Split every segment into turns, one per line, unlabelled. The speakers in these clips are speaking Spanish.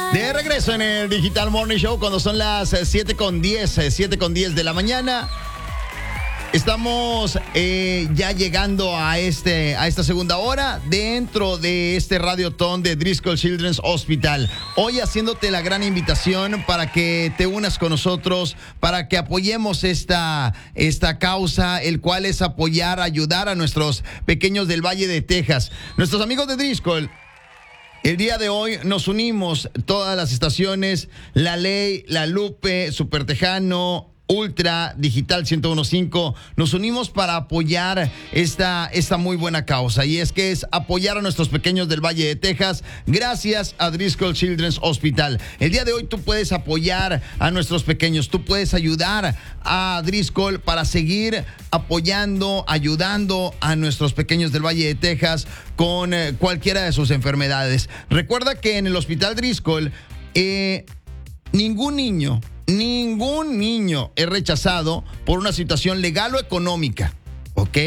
De regreso en el Digital Morning Show cuando son las 7:10 de la mañana. Estamos ya llegando a esta segunda hora dentro de este radiotón de Driscoll Children's Hospital. Hoy haciéndote la gran invitación para que te unas con nosotros, para que apoyemos esta causa, el cual es ayudar a nuestros pequeños del Valle de Texas. Nuestros amigos de Driscoll, el día de hoy nos unimos, todas las estaciones, La Ley, La Lupe, Super Tejano, Ultra, Digital 101.5, nos unimos para apoyar esta muy buena causa, y es que es apoyar a nuestros pequeños del Valle de Texas gracias a Driscoll Children's Hospital. El día de hoy tú puedes apoyar a nuestros pequeños, tú puedes ayudar a Driscoll para seguir apoyando, ayudando a nuestros pequeños del Valle de Texas con cualquiera de sus enfermedades. Recuerda que en el Hospital Driscoll ningún niño es rechazado por una situación legal o económica, ¿ok?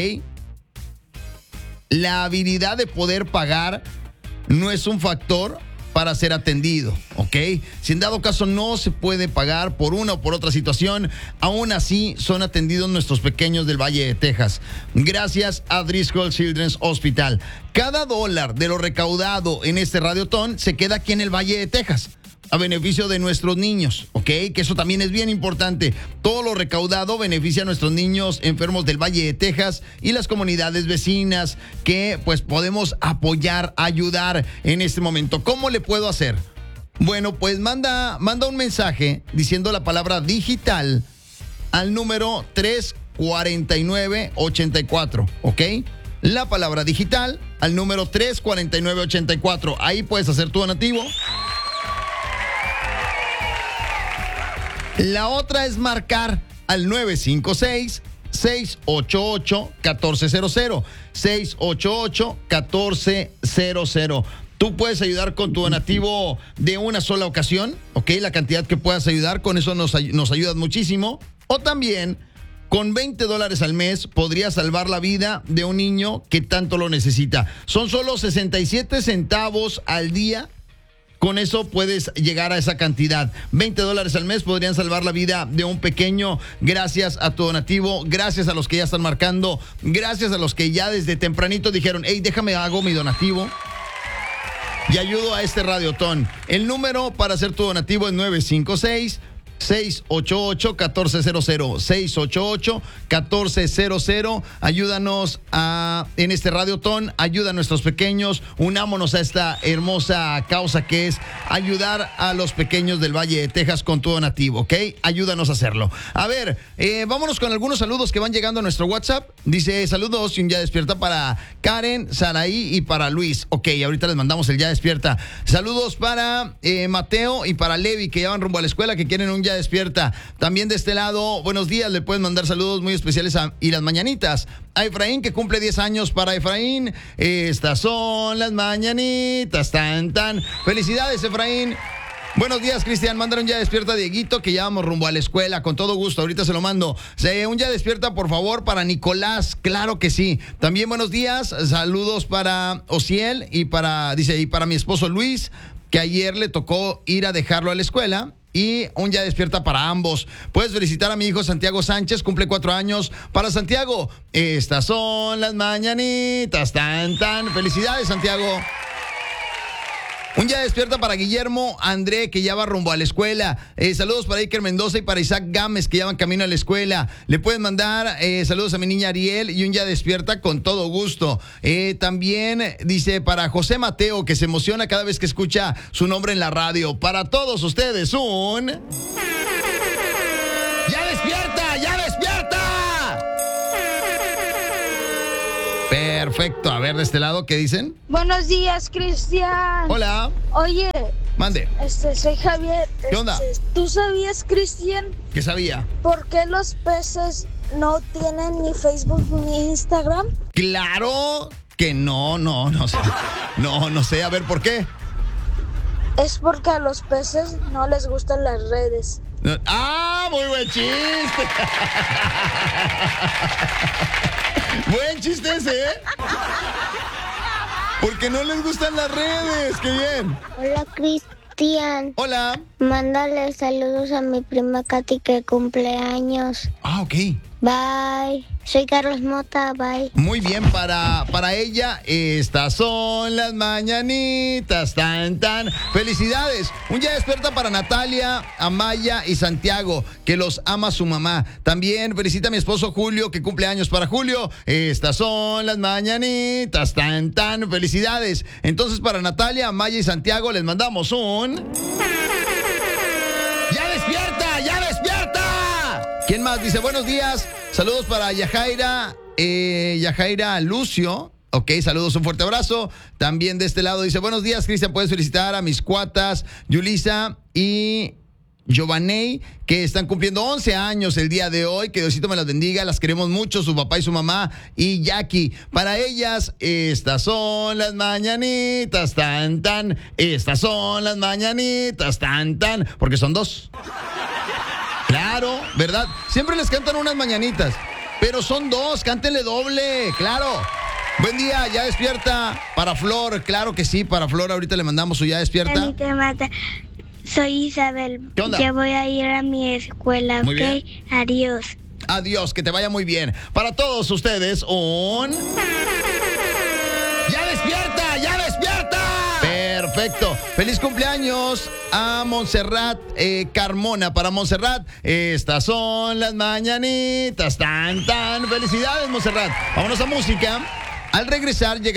La habilidad de poder pagar no es un factor para ser atendido, ¿ok? Si en dado caso no se puede pagar por una o por otra situación, aún así son atendidos nuestros pequeños del Valle de Texas. Gracias a Driscoll Children's Hospital. Cada $1 de lo recaudado en este radiotón se queda aquí en el Valle de Texas, a beneficio de nuestros niños, ¿ok? Que eso también es bien importante. Todo lo recaudado beneficia a nuestros niños enfermos del Valle de Texas y las comunidades vecinas que pues podemos apoyar, ayudar en este momento. ¿Cómo le puedo hacer? Bueno, pues manda un mensaje diciendo la palabra digital al número 34984, ¿ok? La palabra digital al número 34984. Ahí puedes hacer tu donativo. La otra es marcar al 956-688-1400. 688-1400. Tú puedes ayudar con tu donativo de una sola ocasión, ¿ok? La cantidad que puedas ayudar, con eso nos ayudas muchísimo. O también, con $20 al mes, podrías salvar la vida de un niño que tanto lo necesita. Son solo 67 centavos al día. Con eso puedes llegar a esa cantidad. $20 al mes podrían salvar la vida de un pequeño gracias a tu donativo, gracias a los que ya están marcando, gracias a los que ya desde tempranito dijeron, hey, hago mi donativo y ayudo a este radiotón. El número para hacer tu donativo es 956-688-1400. 688-1400. Ayúdanos en este radiotón, ayuda a nuestros pequeños, unámonos a esta hermosa causa que es ayudar a los pequeños del Valle de Texas con tu donativo, ¿ok? Ayúdanos a hacerlo. A ver, vámonos con algunos saludos que van llegando a nuestro WhatsApp. Dice, saludos y un ya despierta para Karen, Saraí y para Luis. Ok, ahorita les mandamos el ya despierta. Saludos para Mateo y para Levi, que ya van rumbo a la escuela, que quieren un ya despierta. También de este lado, buenos días, le pueden mandar saludos muy especiales y las mañanitas a Efraín, que cumple 10 años. Para Efraín, estas son las mañanitas, tan. Felicidades, Efraín. Buenos días, Cristian. Mándale un ya despierta a Dieguito, que ya vamos rumbo a la escuela. Con todo gusto, ahorita se lo mando. Un ya despierta, por favor, para Nicolás. Claro que sí. También buenos días. Saludos para Ociel y para mi esposo Luis, que ayer le tocó ir a dejarlo a la escuela. Y un ya despierta para ambos. Puedes felicitar a mi hijo Santiago Sánchez, cumple 4 años. Para Santiago, estas son las mañanitas, tan. Felicidades, Santiago. Un ya despierta para Guillermo André, que ya va rumbo a la escuela. Saludos para Iker Mendoza y para Isaac Gámez, que ya van camino a la escuela. Le pueden mandar saludos a mi niña Ariel y un ya despierta con todo gusto. También dice para José Mateo, que se emociona cada vez que escucha su nombre en la radio. Para todos ustedes, un... ¡Ya despierta! ¡Ya despierta! Perfecto. A ver, de este lado, ¿qué dicen?
Buenos días, Cristian.
Hola.
Oye.
Mande.
Soy Javier.
¿Qué onda?
¿Tú sabías, Cristian?
¿Qué sabía?
¿Por qué los peces no tienen ni Facebook ni Instagram?
Claro que no sé. No sé. A ver, ¿por qué?
Es porque a los peces no les gustan las redes.
¡Ah, muy buen chiste! Buen chiste ese, ¿eh? Porque no les gustan las redes. ¡Qué bien!
Hola, Cris.
Sebastián.
Hola.
Mándale saludos a mi prima Katy que cumple años.
Ah, ok.
Bye. Soy Carlos Mota, bye.
Muy bien, para ella, estas son las mañanitas, tan. Felicidades. Un día despierta para Natalia, Amaya y Santiago, que los ama su mamá. También felicita a mi esposo Julio, que cumple años. Para Julio, estas son las mañanitas, tan. Felicidades. Entonces, para Natalia, Amaya y Santiago, les mandamos un... ¡Ya despierta! ¡Ya despierta! ¿Quién más? Dice, buenos días. Saludos para Yajaira Lucio. Ok, saludos, un fuerte abrazo. También de este lado dice, buenos días, Cristian, puedes felicitar a mis cuatas, Yulisa y Giovaney, que están cumpliendo 11 años el día de hoy. Que Diosito me las bendiga, las queremos mucho, su papá y su mamá. Y Jackie, para ellas, estas son las mañanitas, tan. Estas son las mañanitas, tan. Porque son dos. Claro, ¿verdad? Siempre les cantan unas mañanitas, pero son dos, cántenle doble, claro. Buen día, ya despierta. Para Flor, claro que sí, para Flor ahorita le mandamos su ya despierta.
Soy Isabel.
¿Qué onda?
Ya voy a ir a mi escuela,
Muy
¿ok?
bien.
Adiós.
Adiós, que te vaya muy bien. Para todos ustedes, un... ¡Ya despierta! ¡Ya despierta! Perfecto. Feliz cumpleaños a Montserrat Carmona. Para Montserrat, estas son las mañanitas, tan. Felicidades, Montserrat. Vámonos a música. Al regresar, llega